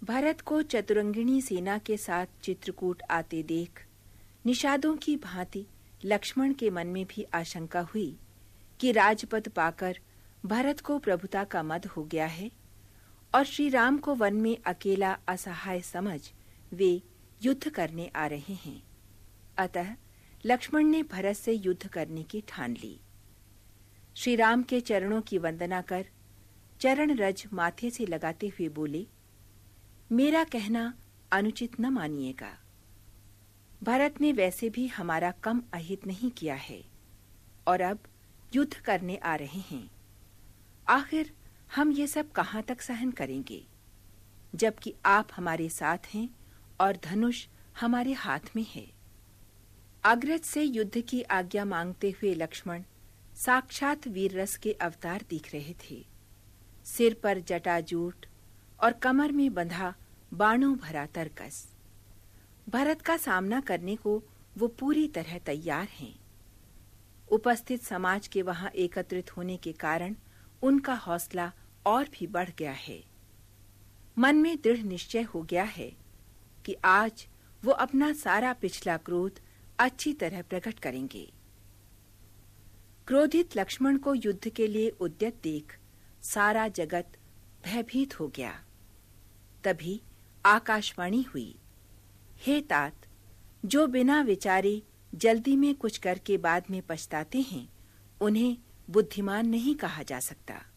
भरत को चतुरंगिणी सेना के साथ चित्रकूट आते देख निषादों की भांति लक्ष्मण के मन में भी आशंका हुई कि राजपद पाकर भरत को प्रभुता का मद हो गया है और श्री राम को वन में अकेला असहाय समझ वे युद्ध करने आ रहे हैं। अतः लक्ष्मण ने भरत से युद्ध करने की ठान ली। श्री राम के चरणों की वंदना कर चरण रज माथे से लगाते हुए बोले, मेरा कहना अनुचित न मानिएगा। भरत ने वैसे भी हमारा कम अहित नहीं किया है और अब युद्ध करने आ रहे हैं। आखिर हम ये सब कहाँ तक सहन करेंगे, जबकि आप हमारे साथ हैं और धनुष हमारे हाथ में है। अग्रज से युद्ध की आज्ञा मांगते हुए लक्ष्मण साक्षात वीर रस के अवतार दिख रहे थे। सिर पर जटाजूट और कमर में बंधा बाणों भरा तरकस। भरत का सामना करने को वो पूरी तरह तैयार हैं। उपस्थित समाज के वहां एकत्रित होने के कारण उनका हौसला और भी बढ़ गया है। मन में दृढ़ निश्चय हो गया है कि आज वो अपना सारा पिछला क्रोध अच्छी तरह प्रकट करेंगे। क्रोधित लक्ष्मण को युद्ध के लिए उद्यत देख सारा जगत भयभीत हो गया। तभी आकाशवाणी हुई, हे तात, जो बिना विचारे जल्दी में कुछ करके बाद में पछताते हैं, उन्हें बुद्धिमान नहीं कहा जा सकता।